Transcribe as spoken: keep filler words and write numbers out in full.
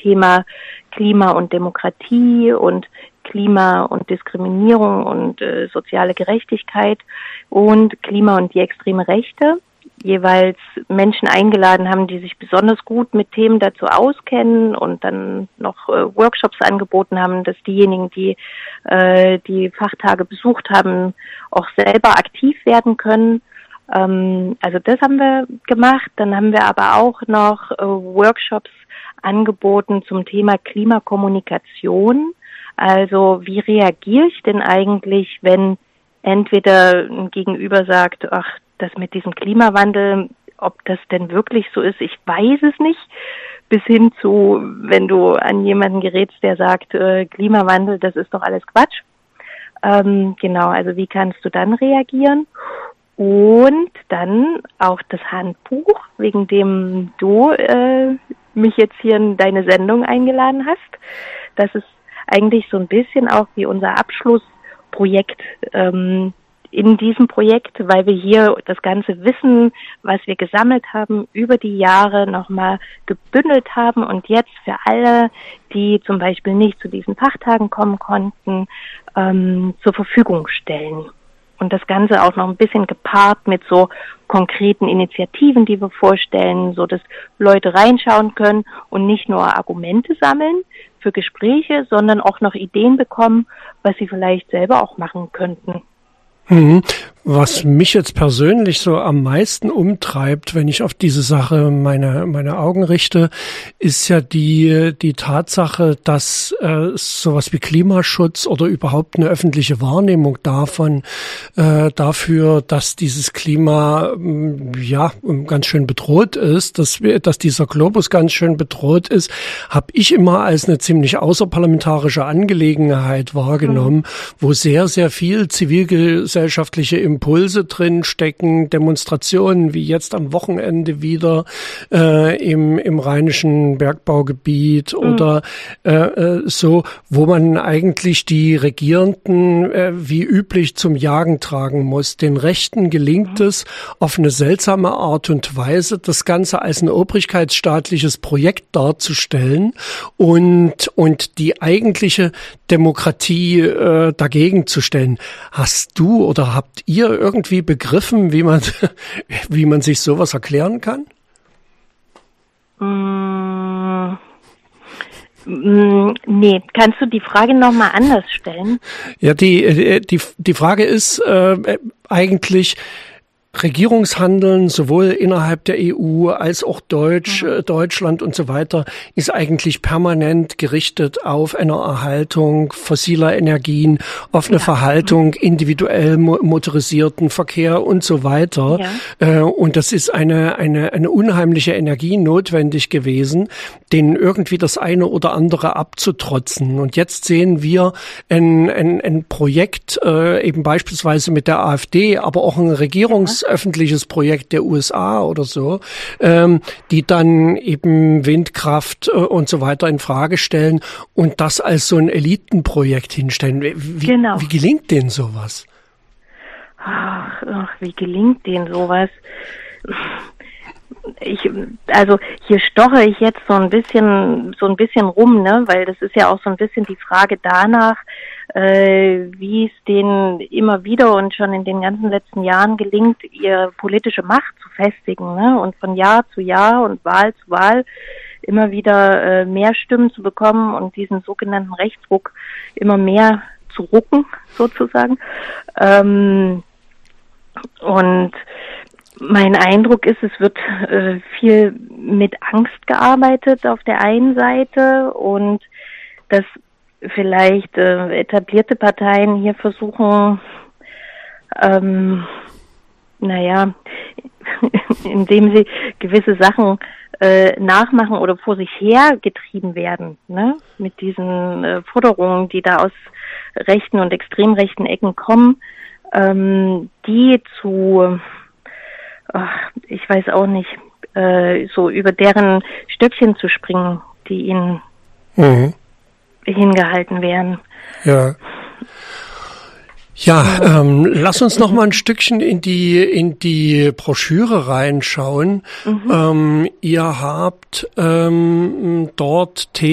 Thema Klima und Demokratie und Klima und Diskriminierung und äh, soziale Gerechtigkeit und Klima und die extreme Rechte. Jeweils Menschen eingeladen haben, die sich besonders gut mit Themen dazu auskennen und dann noch äh, Workshops angeboten haben, dass diejenigen, die äh, die Fachtage besucht haben, auch selber aktiv werden können. Ähm, also das haben wir gemacht. Dann haben wir aber auch noch äh, Workshops angeboten zum Thema Klimakommunikation. Also wie reagiere ich denn eigentlich, wenn entweder ein Gegenüber sagt, ach, das mit diesem Klimawandel, ob das denn wirklich so ist, ich weiß es nicht, bis hin zu, wenn du an jemanden gerätst, der sagt, äh, Klimawandel, das ist doch alles Quatsch. Ähm, genau, also wie kannst du dann reagieren? Und dann auch das Handbuch, wegen dem du äh, mich jetzt hier in deine Sendung eingeladen hast. Das ist eigentlich so ein bisschen auch wie unser Abschlussprojekt ähm, in diesem Projekt, weil wir hier das ganze Wissen, was wir gesammelt haben, über die Jahre nochmal gebündelt haben und jetzt für alle, die zum Beispiel nicht zu diesen Fachtagen kommen konnten, ähm, zur Verfügung stellen. Und das Ganze auch noch ein bisschen gepaart mit so konkreten Initiativen, die wir vorstellen, so dass Leute reinschauen können und nicht nur Argumente sammeln für Gespräche, sondern auch noch Ideen bekommen, was sie vielleicht selber auch machen könnten. Mhm. Was mich jetzt persönlich so am meisten umtreibt, wenn ich auf diese Sache meine meine Augen richte, ist ja die die Tatsache, dass äh, sowas wie Klimaschutz oder überhaupt eine öffentliche Wahrnehmung davon äh, dafür, dass dieses Klima äh, ja ganz schön bedroht ist, dass wir, dass dieser Globus ganz schön bedroht ist, habe ich immer als eine ziemlich außerparlamentarische Angelegenheit wahrgenommen, mhm. wo sehr sehr viel zivilgesellschaftliche Impulse drin stecken, Demonstrationen wie jetzt am Wochenende wieder äh, im im rheinischen Bergbaugebiet mhm. oder äh, so, wo man eigentlich die Regierenden äh, wie üblich zum Jagen tragen muss. Den Rechten gelingt mhm. es auf eine seltsame Art und Weise, das Ganze als ein obrigkeitsstaatliches Projekt darzustellen und und die eigentliche Demokratie äh, dagegen zu stellen. Hast du oder habt ihr irgendwie begriffen, wie man wie man sich sowas erklären kann? Mm, mm, nee, kannst du die Frage nochmal anders stellen? Ja, die die die Frage ist äh, eigentlich Regierungshandeln sowohl innerhalb der E U als auch Deutsch, mhm. Deutschland und so weiter ist eigentlich permanent gerichtet auf eine Erhaltung fossiler Energien, auf eine ja. Verhaltung individuell motorisierten Verkehr und so weiter. Ja. Und das ist eine eine eine unheimliche Energie notwendig gewesen, denen irgendwie das eine oder andere abzutrotzen. Und jetzt sehen wir ein ein, ein Projekt eben beispielsweise mit der AfD, aber auch ein Regierungs ja. öffentliches Projekt der U S A oder so, ähm, die dann eben Windkraft äh, und so weiter in Frage stellen und das als so ein Elitenprojekt hinstellen. Wie, genau. wie gelingt denen sowas? Ach, ach, wie gelingt denen sowas? Ich, also hier stoche ich jetzt so ein bisschen, so ein bisschen rum, ne, weil das ist ja auch so ein bisschen die Frage danach, äh, wie es denen immer wieder und schon in den ganzen letzten Jahren gelingt, ihre politische Macht zu festigen, ne, und von Jahr zu Jahr und Wahl zu Wahl immer wieder äh, mehr Stimmen zu bekommen und diesen sogenannten Rechtsruck immer mehr zu rucken, sozusagen. Ähm, und mein Eindruck ist, es wird äh, viel mit Angst gearbeitet auf der einen Seite und dass vielleicht äh, etablierte Parteien hier versuchen, ähm, naja, indem sie gewisse Sachen äh, nachmachen oder vor sich her getrieben werden, ne, mit diesen äh, Forderungen, die da aus rechten und extrem rechten Ecken kommen, ähm, die zu Ach, ich weiß auch nicht, äh, so über deren Stöckchen zu springen, die ihnen mhm. hingehalten werden. Ja. Ja, ähm, lass uns noch mal ein Stückchen in die in die Broschüre reinschauen. Mhm. Ähm, ihr habt ähm, dort Themen